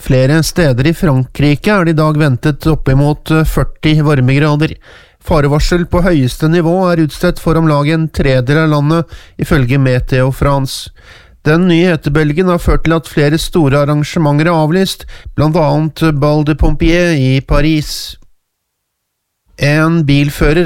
Flere steder i Frankrike det I dag ventet oppimot 40 varmegrader. Farevarsel på høyeste nivå utstedt for om lag en tredel av landet, ifølge Meteo France. Den nye hetebølgen har ført til at flere store arrangementer avlyst, blant annet Bal de Pompier I Paris. En bilfører